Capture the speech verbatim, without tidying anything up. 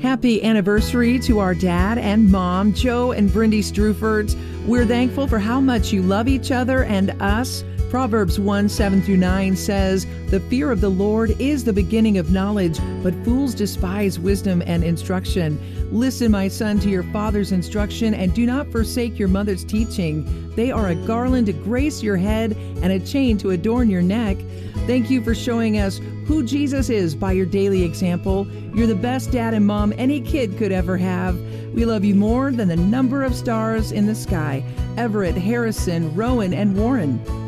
Happy anniversary to our dad and mom, Joe and Brindy Strufert. We're thankful for how much you love each other and us. Proverbs one, seven through nine says, "The fear of the Lord is the beginning of knowledge, but fools despise wisdom and instruction. Listen, my son, to your father's instruction, and do not forsake your mother's teaching. They are a garland to grace your head and a chain to adorn your neck." Thank you for showing us who Jesus is by your daily example. You're the best dad and mom any kid could ever have. We love you more than the number of stars in the sky. Everett, Harrison, Rowan, and Warren.